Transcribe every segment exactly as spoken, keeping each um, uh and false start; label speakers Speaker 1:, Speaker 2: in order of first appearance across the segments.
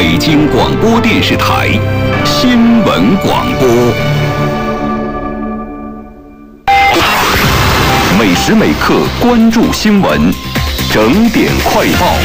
Speaker 1: 北京广播电视台新闻广播，每时每刻关注新闻，整点快报。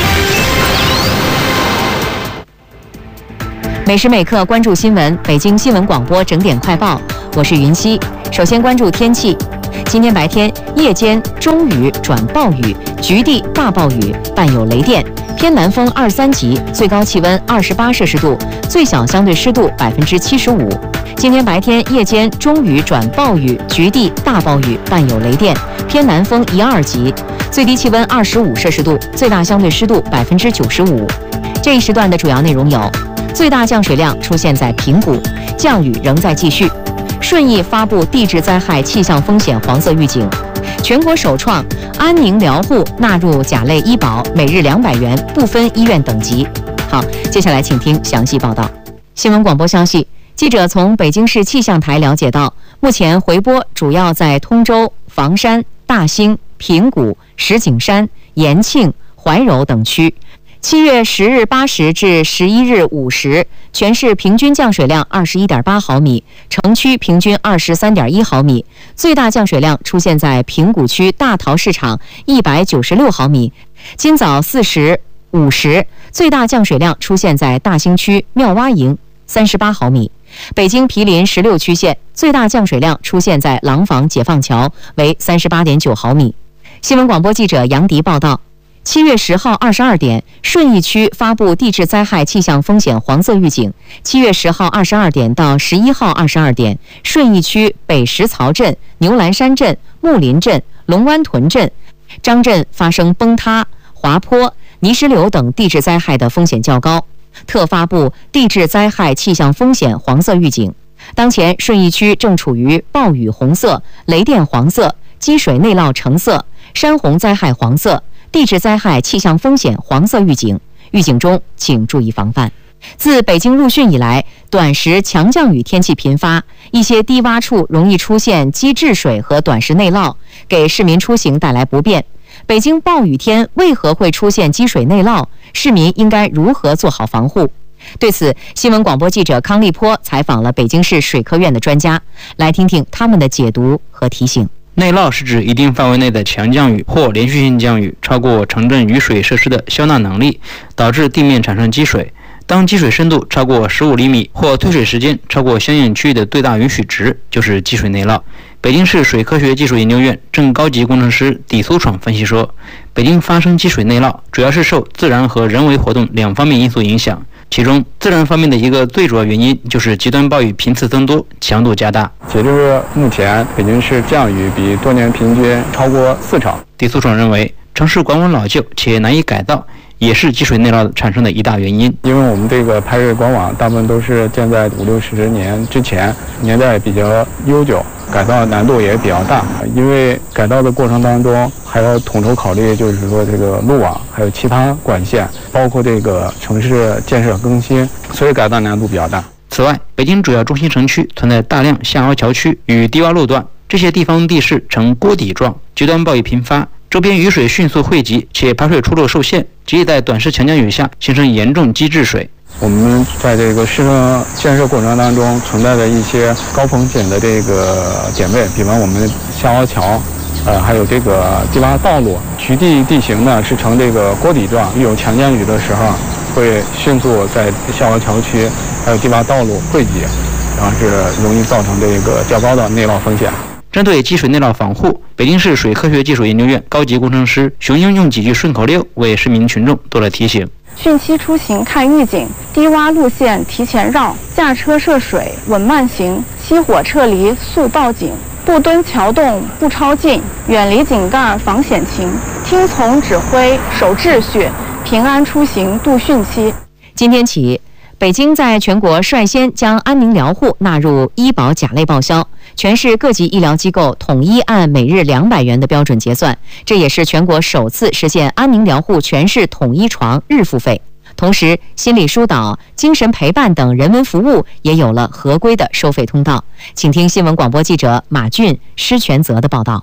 Speaker 2: 每时每刻关注新闻，北京新闻广播整点快报，我是云溪。首先关注天气，今天白天夜间中雨转暴雨，局地大暴雨，伴有雷电，偏南风二三级，最高气温二十八摄氏度，最小相对湿度百分之七十五。今天白天夜间中雨转暴雨，局地大暴雨，伴有雷电，偏南风一二级，最低气温二十五摄氏度，最大相对湿度百分之九十五。这一时段的主要内容有：最大降水量出现在平谷，降雨仍在继续。顺义发布地质灾害气象风险黄色预警。全国首创安宁疗护纳入甲类医保，每日两百元，不分医院等级。好，接下来请听详细报道。新闻广播消息，记者从北京市气象台了解到，目前回波主要在通州、房山、大兴、平谷、石景山、延庆、怀柔等区。七月十日八时至十一日五时，全市平均降水量二十一点八毫米，城区平均二十三点一毫米，最大降水量出现在平谷区大陶市场一百九十六毫米。今早四时五时，最大降水量出现在大兴区妙蛙营三十八毫米。北京毗邻十六区县，最大降水量出现在廊坊解放桥，为三十八点九毫米。新闻广播记者杨迪报道。七月十号二十二点，顺义区发布地质灾害气象风险黄色预警。七月十号二十二点到十一号二十二点，顺义区北石槽镇、牛栏山镇、木林镇、龙湾屯镇、张镇发生崩塌、滑坡、泥石流等地质灾害的风险较高，特发布地质灾害气象风险黄色预警。当前顺义区正处于暴雨红色、雷电黄色、积水内涝橙色、山洪灾害黄色、地质灾害气象风险黄色预警，预警中请注意防范。自北京入汛以来，短时强降雨天气频发，一些低洼处容易出现积滞水和短时内涝，给市民出行带来不便。北京暴雨天为何会出现积水内涝？市民应该如何做好防护？对此，新闻广播记者康立波采访了北京市水科院的专家，来听听他们的解读和提醒。
Speaker 3: 内涝是指一定范围内的强降雨或连续性降雨超过城镇雨水设施的消纳能力，导致地面产生积水。当积水深度超过十五厘米或退水时间超过相应区域的最大允许值，就是积水内涝。北京市水科学技术研究院正高级工程师底苏闯分析说，北京发生积水内涝主要是受自然和人为活动两方面因素影响。其中，自然方面的一个最主要原因就是极端暴雨频次增多，强度加大。
Speaker 4: 截至目前，北京市降雨比多年平均超过四成。
Speaker 3: 底苏闯认为，城市管网老旧且难以改造，也是积水内涝产生的一大原因。
Speaker 4: 因为我们这个排水管网大部分都是建在五六十年之前，年代比较悠久，改造难度也比较大。因为改造的过程当中，还要统筹考虑，就是说这个路网还有其他管线，包括这个城市建设更新，所以改造难度比较大。
Speaker 3: 此外，北京主要中心城区存在大量下凹桥区与低洼路段，这些地方地势呈锅底状，极端暴雨频发，周边雨水迅速汇集，且排水出路受限，极易在短时强降雨下形成严重积滞水。
Speaker 4: 我们在这个市政建设过程当中存在的一些高风险的这个点位，比方我们下凹桥，呃，还有这个低洼道路，局地地形呢是呈这个锅底状，有强降雨的时候，会迅速在下凹桥区还有低洼道路汇集，然后是容易造成这个较高的内涝风险。
Speaker 3: 针对积水内涝防护，北京市水科学技术研究院高级工程师熊英用几句顺口溜为市民群众做了提醒。
Speaker 5: 汛期出行看预警，低洼路线提前绕，驾车涉水稳慢行，熄火撤离速报警，不蹲桥洞不超进，远离井盖防险情，听从指挥守秩序，平安出行度汛期。
Speaker 2: 今天起，北京在全国率先将安宁疗护纳入医保甲类报销，全市各级医疗机构统一按每日两百元的标准结算，这也是全国首次实现安宁疗护全市统一床日付费。同时，心理疏导、精神陪伴等人文服务也有了合规的收费通道。请听新闻广播记者马俊、施全泽的报道。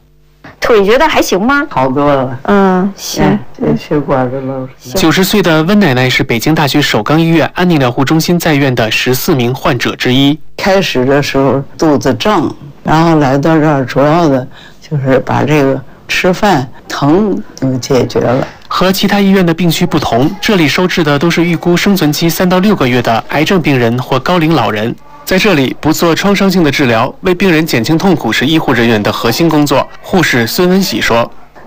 Speaker 6: 腿觉得还行吗？
Speaker 7: 好多了。
Speaker 6: 嗯，行。
Speaker 7: 这血管子漏。
Speaker 8: 九十岁的温奶奶是北京大学首钢医院安宁疗护中心在院的十四名患者之一。
Speaker 7: 开始的时候肚子胀，然后来到这儿，主要的就是把这个吃饭疼就解决了。
Speaker 8: 和其他医院的病区不同，这里收治的都是预估生存期三到六个月的癌症病人或高龄老人。在这里不做创伤性的治疗，为病人减轻痛苦是医护人员的核心工作。护士孙文喜说。